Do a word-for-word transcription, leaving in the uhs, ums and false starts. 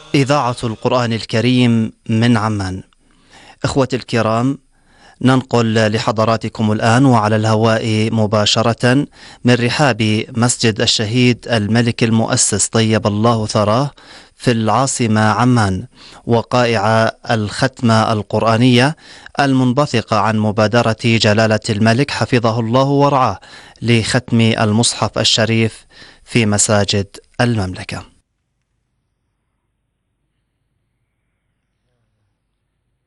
إذاعة القرآن الكريم من عمان. إخوتي الكرام، ننقل لحضراتكم الآن وعلى الهواء مباشرة من رحاب مسجد الشهيد الملك المؤسس طيب الله ثراه في العاصمة عمان، وقائع الختمة القرآنية المنبثقة عن مبادرة جلالة الملك حفظه الله ورعاه لختم المصحف الشريف في مساجد المملكة.